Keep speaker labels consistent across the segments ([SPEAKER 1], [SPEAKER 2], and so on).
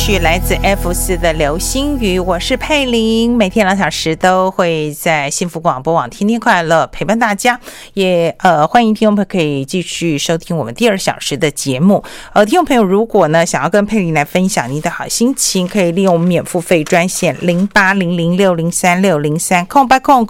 [SPEAKER 1] 来自 F4 的流星雨，我是佩玲，每天2小时都会在幸福广播网天天快乐陪伴大家，也欢迎听众朋友可以继续收听我们第2小时的节目。听众朋友如果呢想要跟佩玲来分享你的好心情，可以利用我们免付费专线0800603603空白空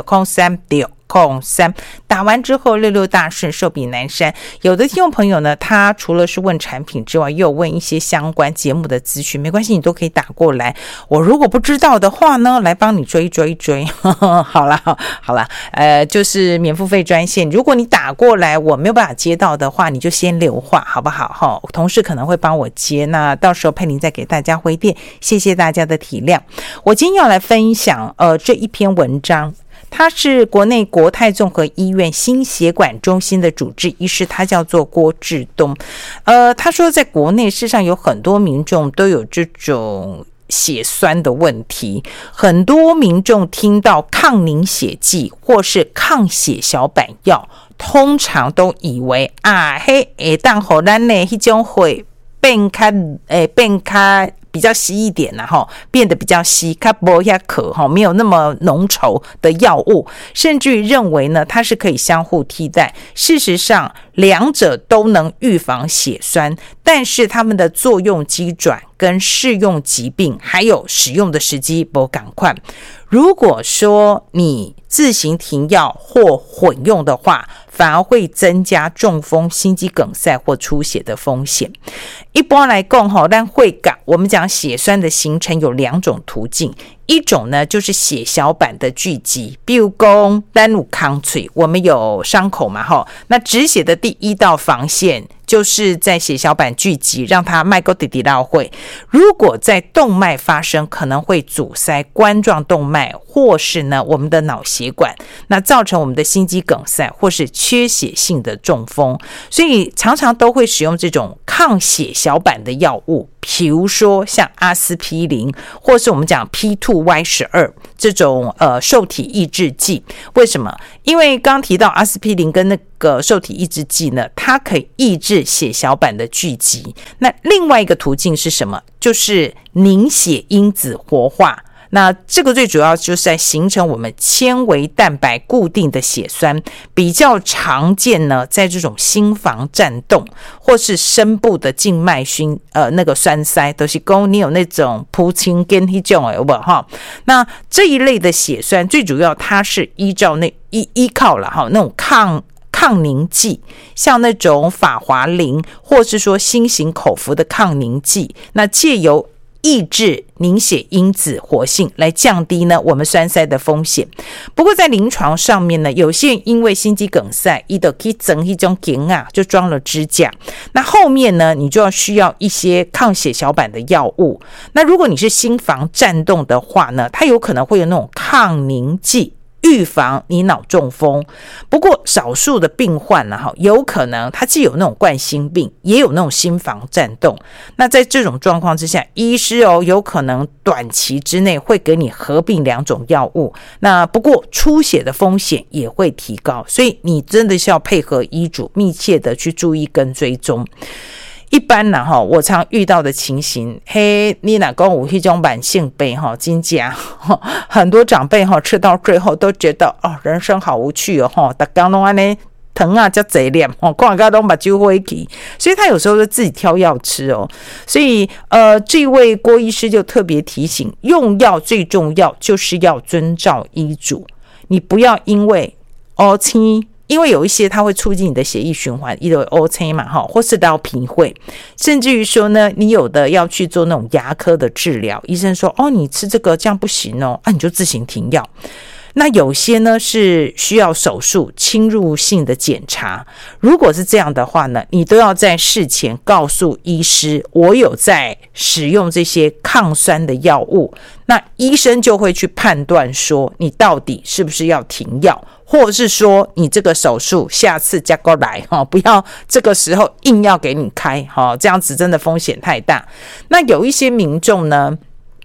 [SPEAKER 1] 603打完之后66大顺，寿比南山。有的听众朋友呢，他除了是问产品之外，又有问一些相关节目的资讯，没关系，你都可以打过来。我如果不知道的话呢，来帮你追。好啦，就是免付费专线，如果你打过来我没有办法接到的话，你就先留话好不好？同事可能会帮我接，那到时候佩玲再给大家回电，谢谢大家的体谅。我今天要来分享这一篇文章，他是国内国泰综合医院心血管中心的主治医师，他叫做郭志东。他说在国内事实上有很多民众都有这种血栓的问题，很多民众听到抗凝血剂或是抗血小板药，通常都以为会让咱的那种会变比较稀一点变得比较稀，没有那么浓稠的药物，甚至于认为呢它是可以相互替代。事实上两者都能预防血栓，但是它们的作用机转跟适用疾病还有使用的时机不赶快。如果说你自行停药或混用的话，反而会增加中风、心肌梗塞或出血的风险。一般来讲但会感我们讲血栓的形成有2种途径，一种呢就是血小板的聚集，比如说单乳康脆，我们有伤口嘛那止血的第一道防线就是在血小板聚集，让它脉沟滴滴到会。如果在动脉发生，可能会阻塞冠状动脉，或是呢我们的脑血管，那造成我们的心肌梗塞或是缺血性的中风。所以常常都会使用这种抗血小板的药物，比如说像阿司匹林，或是我们讲 P2Y12 这种受体抑制剂。为什么？因为刚提到阿司匹林跟那个受体抑制剂呢，它可以抑制血小板的聚集。那另外一个途径是什么？就是凝血因子活化。那这个最主要就是在形成我们纤维蛋白固定的血栓，比较常见呢在这种心房颤动或是深部的静脉那个栓塞，都是说你有那种扑青跟那种有没有那这一类的血栓最主要它是依靠了那种抗凝剂，像那种法华林或是说新型口服的抗凝剂，那借由抑制凝血因子活性来降低呢我们栓塞的风险。不过在临床上面呢，有些人因为心肌梗塞他就去整一种颈就装了支架，那后面呢你就要需要一些抗血小板的药物。那如果你是心房颤动的话呢，它有可能会有那种抗凝剂预防你脑中风。不过少数的病患有可能他既有那种冠心病，也有那种心房颤动。那在这种状况之下，医师有可能短期之内会给你合并2种药物。那不过出血的风险也会提高，所以你真的是要配合医嘱，密切的去注意跟追踪。一般我常遇到的情形，你若说有那种慢性病真的很多长辈吃到最后都觉得人生好无趣每天都这样疼这么多念看到都目睭火起，所以他有时候就自己挑药吃所以这位郭医师就特别提醒，用药最重要就是要遵照医嘱，你不要因为因为有一些它会促进你的血液循环，有 OK 嘛或是到脾会，甚至于说呢你有的要去做那种牙科的治疗，医生说你吃这个这样不行你就自行停药。那有些呢是需要手术侵入性的检查，如果是这样的话呢，你都要在事前告诉医师我有在使用这些抗栓的药物，那医生就会去判断说你到底是不是要停药，或是说你这个手术下次再过来不要这个时候硬要给你开这样子真的风险太大。那有一些民众呢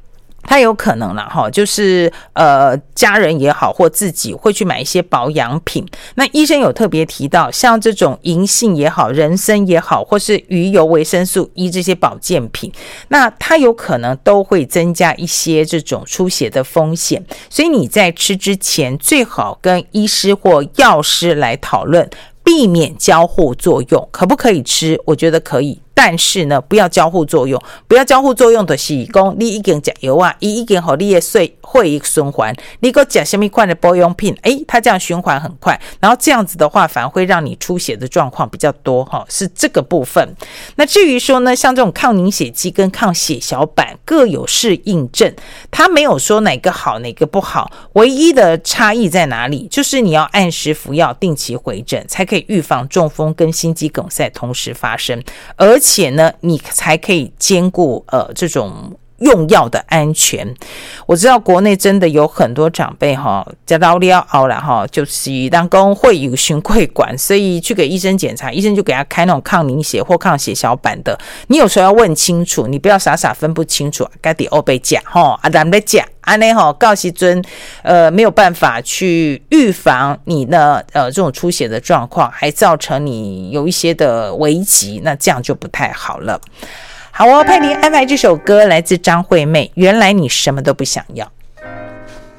[SPEAKER 1] 他有可能啦就是家人也好或自己会去买一些保养品。那医生有特别提到，像这种银杏也好、人参也好，或是鱼油、维生素 E 这些保健品，那它有可能都会增加一些这种出血的风险，所以你在吃之前最好跟医师或药师来讨论，避免交互作用。可不可以吃？我觉得可以，但是呢，不要交互作用。不要交互作用就是说，你已经吃药啊，已经让你的血液循环，你还吃什么款的保养品，它这样循环很快，然后这样子的话反而会让你出血的状况比较多是这个部分。那至于说呢，像这种抗凝血剂跟抗血小板各有适应症，它没有说哪个好哪个不好，唯一的差异在哪里？就是你要按时服药，定期回诊，才可以预防中风跟心肌梗塞同时发生，而且呢，你才可以兼顾这种用药的安全。我知道国内真的有很多长辈吃到了后啦就是当讲会有循溃管，所以去给医生检查，医生就给他开那种抗凝血或抗血小板的。你有时候要问清楚，你不要傻傻分不清楚，该得被吃人在吃安内到时阵没有办法去预防你的这种出血的状况，还造成你有一些的危急，那这样就不太好了。好佩妮安排这首歌来自张惠妹，原来你什么都不想要。